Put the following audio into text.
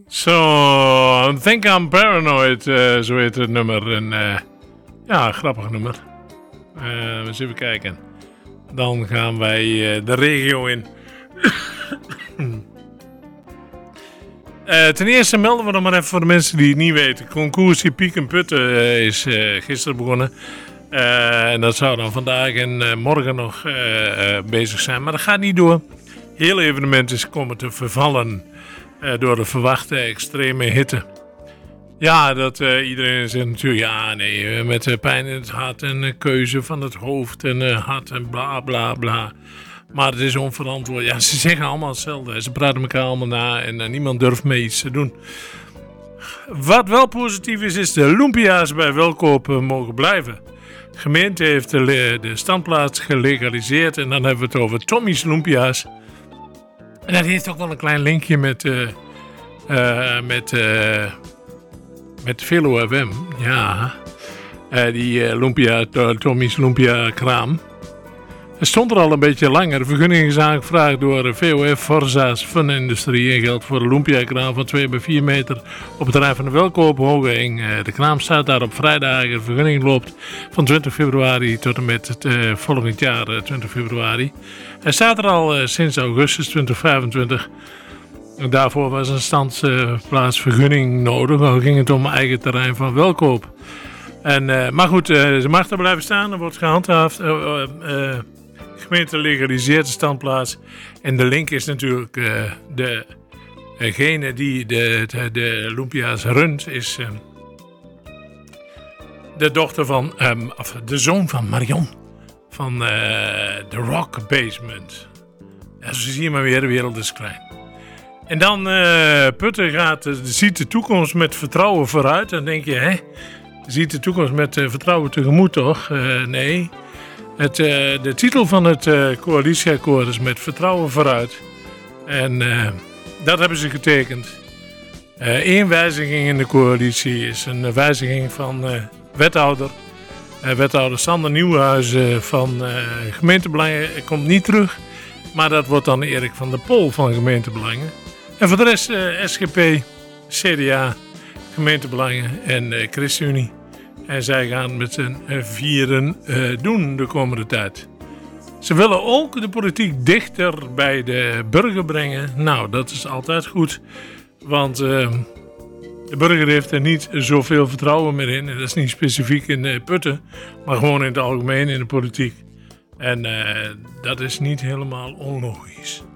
So, I Think I'm Paranoid, zo heet het nummer. En ja, grappig nummer. Eens even kijken. Dan gaan wij de regio in. Ten eerste melden we nog maar even voor de mensen die het niet weten. Concoursje Piek en Putten is gisteren begonnen. En dat zou dan vandaag en morgen nog bezig zijn. Maar dat gaat niet door. Het hele evenement is komen te vervallen door de verwachte extreme hitte. Ja, dat iedereen zegt natuurlijk, ja nee, met pijn in het hart en keuze van het hoofd en hart en bla bla bla. Maar het is onverantwoord. Ja, ze zeggen allemaal hetzelfde. Ze praten elkaar allemaal na en niemand durft mee iets te doen. Wat wel positief is de Lumpia's bij Welkoop mogen blijven. De gemeente heeft de standplaats gelegaliseerd en dan hebben we het over Tommy's Lumpia's. En dat heeft ook wel een klein linkje met Velo FM. Ja, die Lumpia, Tommy's Lumpia kraam. Er stond er al een beetje langer. De vergunning is aangevraagd door VOF Forza's Fun Industrie en geldt voor de Lumpia-kraam van 2 bij 4 meter op het terrein van de Welkoop Hoging. De kraam staat daar op vrijdagen. De vergunning loopt van 20 februari tot en met het volgend jaar 20 februari. Hij staat er al sinds augustus 2025. Daarvoor was een standplaatsvergunning nodig. Dan ging het om eigen terrein van Welkoop. Maar goed, ze mag er blijven staan. Er wordt gehandhaafd. De gemeente legaliseert de standplaats. En de link is natuurlijk degene die de Lumpia's runt. Is de dochter van, of de zoon van Marion. Van The Rock Basement. Ja, zo zie je maar weer, de wereld is klein. En dan Putten ziet de toekomst met vertrouwen vooruit. Dan denk je, hè? Ziet de toekomst met vertrouwen tegemoet, toch? Nee. De titel van het coalitieakkoord is met vertrouwen vooruit. En dat hebben ze getekend. Eén wijziging in de coalitie is een wijziging van wethouder. Wethouder Sander Nieuwenhuizen van gemeentebelangen komt niet terug. Maar dat wordt dan Erik van der Pol van gemeentebelangen. En voor de rest SGP, CDA, gemeentebelangen en ChristenUnie. En zij gaan met z'n vieren doen de komende tijd. Ze willen ook de politiek dichter bij de burger brengen. Nou, dat is altijd goed. Want de burger heeft er niet zoveel vertrouwen meer in. En dat is niet specifiek in Putten, maar gewoon in het algemeen in de politiek. En dat is niet helemaal onlogisch.